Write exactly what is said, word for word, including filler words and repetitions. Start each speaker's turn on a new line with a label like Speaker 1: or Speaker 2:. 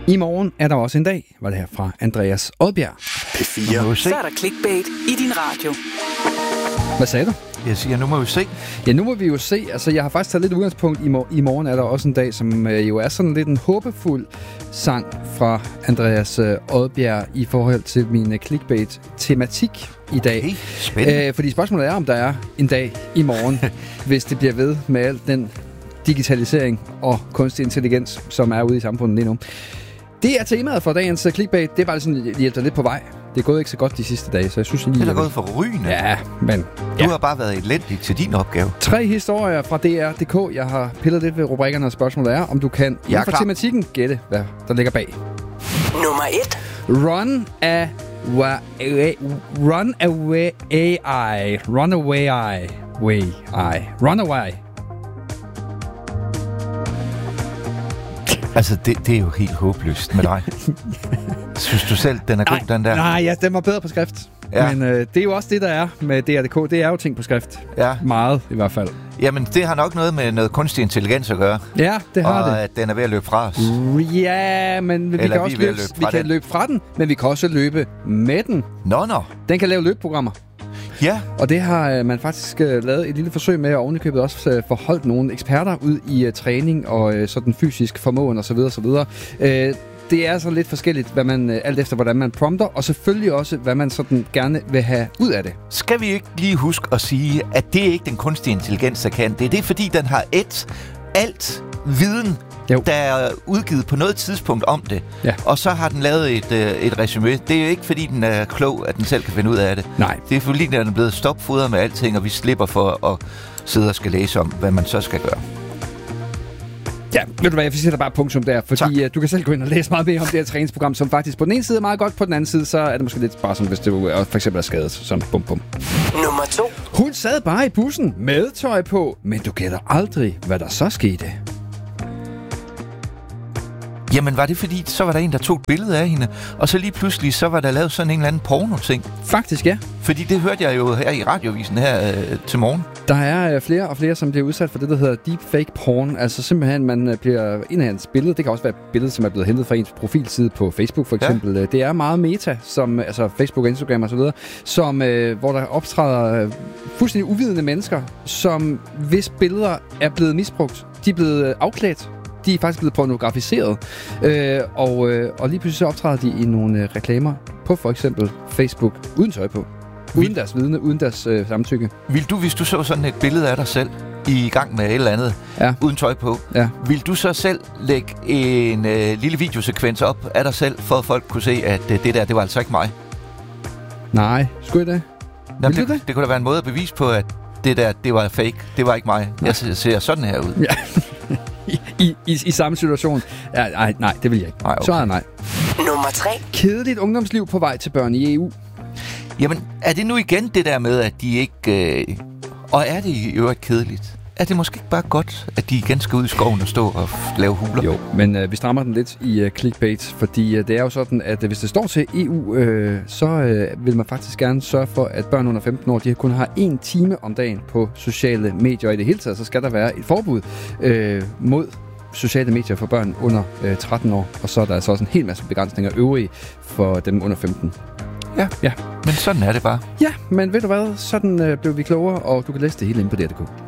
Speaker 1: I morgen er der også en dag, var det her fra Andreas Odbjerg.
Speaker 2: P fire.
Speaker 3: Så er der clickbait i din radio.
Speaker 1: Hvad sagde du?
Speaker 2: Jeg siger, nu må vi se.
Speaker 1: Ja, nu må vi jo se. Altså, jeg har faktisk taget lidt udgangspunkt i, mor- i morgen er der også en dag, som øh, jo er sådan lidt en håbefuld sang fra Andreas øh, Odbjerg i forhold til min øh, clickbait-tematik i dag.
Speaker 2: Okay, spændende.
Speaker 1: Æh, fordi spørgsmålet er, om der er en dag i morgen, hvis det bliver ved med al den digitalisering og kunstig intelligens, som er ude i samfundet lige nu. Det er temaet for dagens uh, clickbait. Det er bare sådan, at hjælper lidt på vej. Det er gået ikke så godt de sidste dage, så jeg synes lige...
Speaker 2: Det er gået for rygende.
Speaker 1: Ja, men...
Speaker 2: Du
Speaker 1: ja.
Speaker 2: har bare været elendig til din opgave.
Speaker 1: Tre historier fra D R punktum d k. Jeg har pillet lidt ved rubrikkerne, og spørgsmålet er, om du kan
Speaker 2: Jeg er
Speaker 1: for
Speaker 2: klar.
Speaker 1: tematikken gætte, hvad der ligger bag.
Speaker 3: Nummer et.
Speaker 1: Run a... Wa, run away A I. Run away I. Way I. Run away.
Speaker 2: Altså, det, det er jo helt håbløst med dig. Synes du selv, den er god,
Speaker 1: Nej,
Speaker 2: den der?
Speaker 1: nej, ja, den var bedre på skrift.
Speaker 2: Ja.
Speaker 1: Men øh, det er jo også det, der er med D R punktum d k. Det er jo ting på skrift.
Speaker 2: Ja.
Speaker 1: Meget, i hvert fald.
Speaker 2: Jamen, det har nok noget med noget kunstig intelligens at gøre.
Speaker 1: Ja, det har
Speaker 2: og
Speaker 1: det.
Speaker 2: at den er ved at løbe fra os.
Speaker 1: Ja, men vi
Speaker 2: Eller
Speaker 1: kan
Speaker 2: vi
Speaker 1: også
Speaker 2: er ved at
Speaker 1: løbe,
Speaker 2: løbe
Speaker 1: vi
Speaker 2: fra
Speaker 1: kan
Speaker 2: den.
Speaker 1: løbe fra den, men vi kan også løbe med den.
Speaker 2: Nå, nå.
Speaker 1: Den kan lave løbeprogrammer.
Speaker 2: Ja.
Speaker 1: Og det har øh, man faktisk øh, lavet et lille forsøg med, og ovenikøbet også øh, forholdt nogle eksperter ud i øh, træning og øh, sådan fysisk formåen osv. osv. Øh, det er så lidt forskelligt, hvad man, øh, alt efter hvordan man prompter, og selvfølgelig også, hvad man sådan gerne vil have ud af det.
Speaker 2: Skal vi ikke lige huske at sige, at det er ikke den kunstige intelligens, der kan det? Det er fordi, den har et alt viden,
Speaker 1: Jo.
Speaker 2: der er udgivet på noget tidspunkt om det.
Speaker 1: Ja.
Speaker 2: Og så har den lavet et, øh, et resume. Det er jo ikke fordi, den er klog, at den selv kan finde ud af det.
Speaker 1: Nej.
Speaker 2: Det er fordi, den er blevet stopfodret med alting, og vi slipper for at sidde og skal læse om, hvad man så skal gøre.
Speaker 1: Ja, ved du hvad, jeg sætter bare punktum der, fordi uh, du kan selv gå ind og læse meget mere om det her træningsprogram, som faktisk på den ene side er meget godt, på den anden side, så er det måske lidt bare som hvis du uh, for eksempel er skadet, sådan bum bum.
Speaker 3: Nummer to.
Speaker 1: Hun sad bare i bussen med tøj på, men du gætter aldrig, hvad der så skete.
Speaker 2: Jamen, var det fordi, så var der en, der tog et billede af hende, og så lige pludselig, så var der lavet sådan en eller anden porno-ting?
Speaker 1: Faktisk ja.
Speaker 2: Fordi det hørte jeg jo her i radiovisen her øh, til morgen.
Speaker 1: Der er øh, flere og flere, som bliver udsat for det, der hedder deepfake porn. Altså simpelthen, man øh, bliver en af hans billede. Det kan også være et billede, som er blevet hentet fra ens profilside på Facebook, for eksempel. Ja. Det er meget meta, som, altså Facebook, Instagram og så videre, som, øh, hvor der optræder øh, fuldstændig uvidende mennesker, som hvis billeder er blevet misbrugt. De er blevet øh, afklædt. De er faktisk blevet pornografiseret. Øh, og, øh, og lige pludselig så optræder de i nogle øh, reklamer på for eksempel Facebook uden tøj på. Uden
Speaker 2: Vil,
Speaker 1: deres vidne, uden deres øh, samtykke.
Speaker 2: vil du, hvis du så sådan et billede af dig selv i gang med et eller andet,
Speaker 1: Ja.
Speaker 2: uden tøj på,
Speaker 1: Ja.
Speaker 2: vil du så selv lægge en øh, lille videosekvens op af dig selv, for at folk kunne se, at øh, det der, det var altså ikke mig?
Speaker 1: Nej, skulle jeg det?
Speaker 2: Nå,
Speaker 1: Vil
Speaker 2: det,
Speaker 1: du det?
Speaker 2: det kunne da være en måde at bevise på, at det der, det var fake. Det var ikke mig.
Speaker 1: Nej.
Speaker 2: Jeg ser, ser sådan her ud.
Speaker 1: Ja. I, i, i, I samme situation. Ja, nej, nej, det vil jeg ikke.
Speaker 2: Nej, okay.
Speaker 1: Så er nej.
Speaker 3: Nummer tre.
Speaker 1: Kedeligt ungdomsliv på vej til børn i E U.
Speaker 2: Jamen, er det nu igen det der med, at de ikke... Øh, og er det i øvrigt kedeligt? Er det måske ikke bare godt, at de igen skal ud i skoven og stå og f- lave huler?
Speaker 1: Jo, men øh, vi strammer den lidt i øh, clickbait, fordi øh, det er jo sådan, at øh, hvis det står til E U, øh, så øh, vil man faktisk gerne sørge for, at børn under femten år, de kun har en time om dagen på sociale medier. I det hele taget, så skal der være et forbud øh, mod sociale medier for børn under øh, tretten år, og så er der altså også en hel masse begrænsninger øvrige for dem under femten.
Speaker 2: Ja,
Speaker 1: Ja.
Speaker 2: men sådan er det bare.
Speaker 1: Ja, men ved du hvad, sådan øh, blev vi klogere, og du kan læse det hele inde på D R punktum d k.